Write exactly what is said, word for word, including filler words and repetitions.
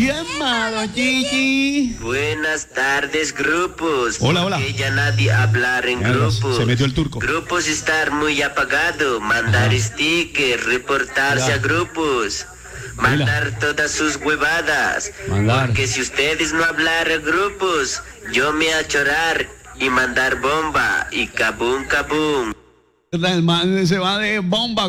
Bien malo, Chichi. Buenas tardes, grupos. Hola, hola. Porque ya nadie hablar en Ya, grupos. se metió el turco. Grupos estar muy apagado. Mandar Ajá. stickers, reportarse Ya. a grupos. Mandar todas sus huevadas. Mandar. Porque si ustedes no hablar a grupos, yo me a chorar y mandar bomba y cabum cabum. El man se va de bomba.